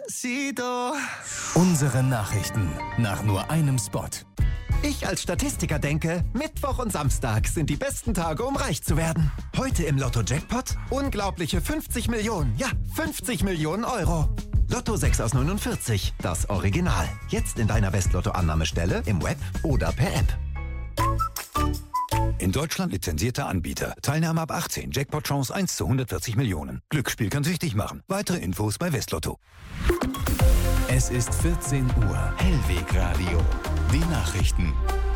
Despacito. Unsere Nachrichten nach nur einem Spot. Ich als Statistiker denke, Mittwoch und Samstag sind die besten Tage, um reich zu werden. Heute im Lotto-Jackpot unglaubliche 50 Millionen. Ja, 50 Millionen Euro. Lotto 6 aus 49, das Original. Jetzt in deiner Westlotto-Annahmestelle, im Web oder per App. In Deutschland lizenzierter Anbieter. Teilnahme ab 18. Jackpot-Chance 1 zu 140 Millionen. Glücksspiel kann süchtig machen. Weitere Infos bei Westlotto. Es ist 14 Uhr. Hellwegradio. Die Nachrichten.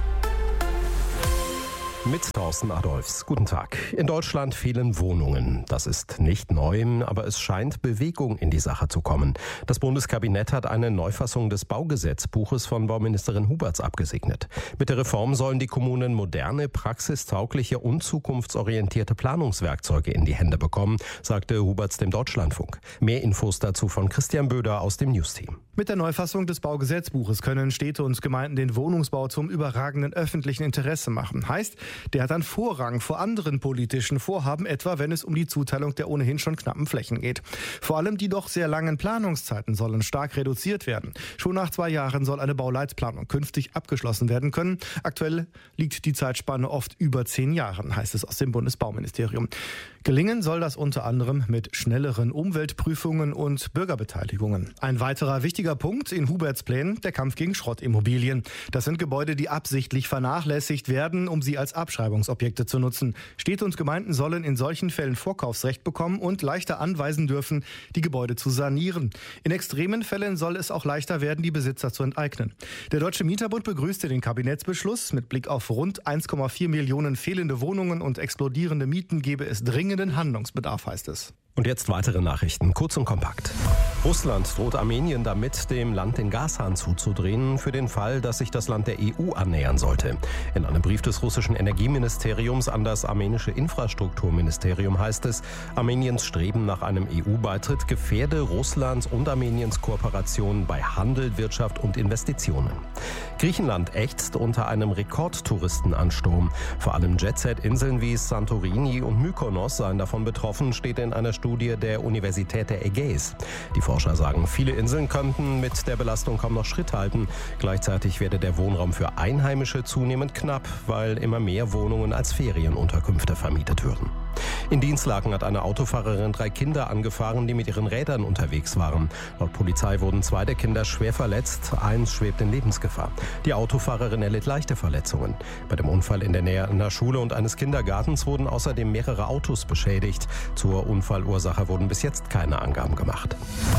Mit Thorsten Adolphs. Guten Tag. In Deutschland fehlen Wohnungen. Das ist nicht neu, aber es scheint Bewegung in die Sache zu kommen. Das Bundeskabinett hat eine Neufassung des Baugesetzbuches von Bauministerin Huberts abgesegnet. Mit der Reform sollen die Kommunen moderne, praxistaugliche und zukunftsorientierte Planungswerkzeuge in die Hände bekommen, sagte Huberts dem Deutschlandfunk. Mehr Infos dazu von Christian Böder aus dem News-Team. Mit der Neufassung des Baugesetzbuches können Städte und Gemeinden den Wohnungsbau zum überragenden öffentlichen Interesse machen. Heißt, der hat dann Vorrang vor anderen politischen Vorhaben, etwa wenn es um die Zuteilung der ohnehin schon knappen Flächen geht. Vor allem die doch sehr langen Planungszeiten sollen stark reduziert werden. Schon nach 2 Jahren soll eine Bauleitplanung künftig abgeschlossen werden können. Aktuell liegt die Zeitspanne oft über 10 Jahren, heißt es aus dem Bundesbauministerium. Gelingen soll das unter anderem mit schnelleren Umweltprüfungen und Bürgerbeteiligungen. Ein weiterer wichtiger Punkt in Huberts Plänen, der Kampf gegen Schrottimmobilien. Das sind Gebäude, die absichtlich vernachlässigt werden, um sie als Abschreibungsobjekte zu nutzen. Städte und Gemeinden sollen in solchen Fällen Vorkaufsrecht bekommen und leichter anweisen dürfen, die Gebäude zu sanieren. In extremen Fällen soll es auch leichter werden, die Besitzer zu enteignen. Der Deutsche Mieterbund begrüßte den Kabinettsbeschluss. Mit Blick auf rund 1,4 Millionen fehlende Wohnungen und explodierende Mieten gebe es dringenden Handlungsbedarf, heißt es. Und jetzt weitere Nachrichten, kurz und kompakt. Russland droht Armenien damit, dem Land den Gashahn zuzudrehen, für den Fall, dass sich das Land der EU annähern sollte. In einem Brief des russischen Energieministeriums an das armenische Infrastrukturministerium heißt es, Armeniens Streben nach einem EU-Beitritt gefährde Russlands und Armeniens Kooperation bei Handel, Wirtschaft und Investitionen. Griechenland ächzt unter einem Rekordtouristenansturm. Vor allem Jet-Set-Inseln wie Santorini und Mykonos seien davon betroffen, steht in einer Studie der Universität der Ägäis. Die Forscher sagen, viele Inseln könnten mit der Belastung kaum noch Schritt halten. Gleichzeitig werde der Wohnraum für Einheimische zunehmend knapp, weil immer mehr Wohnungen als Ferienunterkünfte vermietet würden. In Dinslaken hat eine Autofahrerin 3 Kinder angefahren, die mit ihren Rädern unterwegs waren. Laut Polizei wurden 2 der Kinder schwer verletzt, 1 schwebt in Lebensgefahr. Die Autofahrerin erlitt leichte Verletzungen. Bei dem Unfall in der Nähe einer Schule und eines Kindergartens wurden außerdem mehrere Autos beschädigt. Zur Unfallursache wurden bis jetzt keine Angaben gemacht.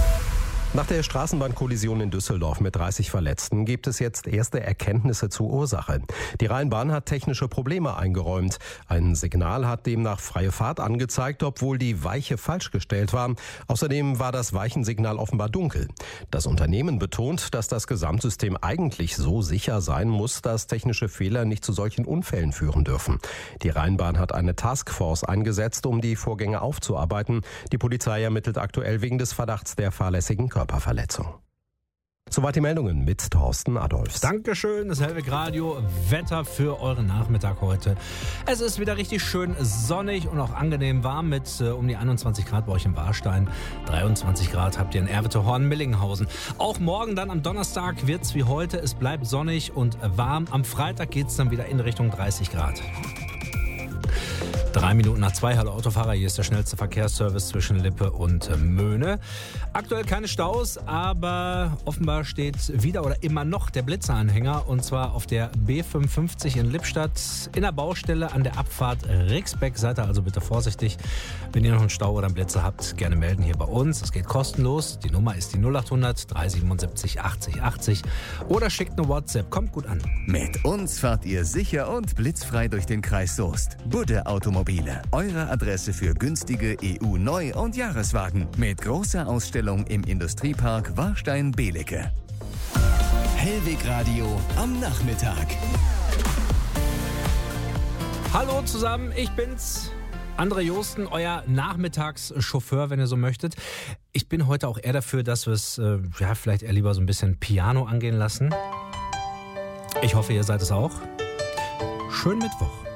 Nach der Straßenbahnkollision in Düsseldorf mit 30 Verletzten gibt es jetzt erste Erkenntnisse zur Ursache. Die Rheinbahn hat technische Probleme eingeräumt. Ein Signal hat demnach freie Fahrt angezeigt, obwohl die Weiche falsch gestellt war. Außerdem war das Weichensignal offenbar dunkel. Das Unternehmen betont, dass das Gesamtsystem eigentlich so sicher sein muss, dass technische Fehler nicht zu solchen Unfällen führen dürfen. Die Rheinbahn hat eine Taskforce eingesetzt, um die Vorgänge aufzuarbeiten. Die Polizei ermittelt aktuell wegen des Verdachts der fahrlässigen Körperverletzung. Soweit die Meldungen mit Thorsten Adolphs. Dankeschön, das Hellwegradio Wetter für euren Nachmittag heute. Es ist wieder richtig schön sonnig und auch angenehm warm mit um die 21 Grad bei euch im Warstein. 23 Grad habt ihr in Erwitte, Horn, Millinghausen. Auch morgen dann am Donnerstag wird's wie heute. Es bleibt sonnig und warm. Am Freitag geht's dann wieder in Richtung 30 Grad. 3 Minuten nach 2, hallo Autofahrer, hier ist der schnellste Verkehrsservice zwischen Lippe und Möhne. Aktuell keine Staus, aber offenbar steht wieder oder immer noch der Blitzeranhänger und zwar auf der B55 in Lippstadt in der Baustelle an der Abfahrt Rixbeck. Seid ihr also bitte vorsichtig. Wenn ihr noch einen Stau oder einen Blitzer habt, gerne melden hier bei uns. Es geht kostenlos. Die Nummer ist die 0800 377 80 80 oder schickt eine WhatsApp. Kommt gut an. Mit uns fahrt ihr sicher und blitzfrei durch den Kreis Soest. Budde Automobile. Eure Adresse für günstige EU-Neu- und Jahreswagen. Mit großer Ausstellung im Industriepark Warstein-Belecke. Hellwegradio am Nachmittag. Hallo zusammen, ich bin's. André Josten, euer Nachmittagschauffeur, wenn ihr so möchtet. Ich bin heute auch eher dafür, dass wir es vielleicht eher lieber so ein bisschen Piano angehen lassen. Ich hoffe, ihr seid es auch. Schönen Mittwoch.